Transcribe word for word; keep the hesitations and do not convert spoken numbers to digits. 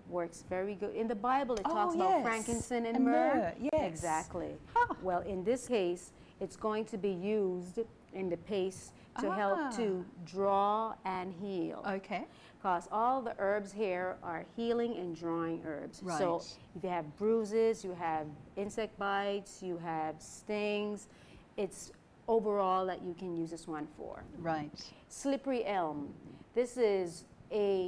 works very good. In the Bible, it Oh, talks about yes. frankincense and, And myrrh. myrrh, yes. Exactly. Ah. Well, in this case, it's going to be used in the paste to Ah. help to draw and heal. Okay. Because all the herbs here are healing and drawing herbs. Right. So if you have bruises, you have insect bites, you have stings, it's overall that you can use this one for. Right. Slippery elm. This is a